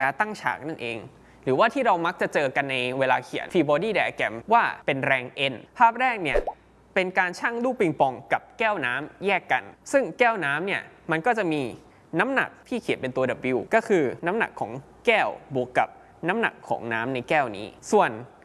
การตั้งฉากนั่นเองหรือว่าที่เรามักจะเจอกันในเวลาเขียน free body diagram ว่าเป็นแรง N ภาพแรกเนี่ยเป็นการชั่งลูกปิงปองกับแก้วน้ำแยกกันซึ่งแก้วน้ำเนี่ยมันก็จะมีน้ำหนักที่เขียนเป็นตัว W ก็คือน้ำหนักของแก้วบวกกับน้ำหนักของน้ำในแก้วนี้ส่วน